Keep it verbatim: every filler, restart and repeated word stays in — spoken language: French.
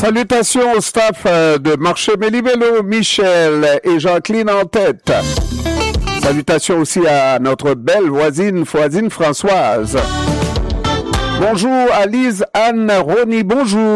Salutations au staff de Marché Mélibello, Michel et Jacqueline en tête. Salutations aussi à notre belle voisine, voisine Françoise. Bonjour à Lise Anne Rony, bonjour.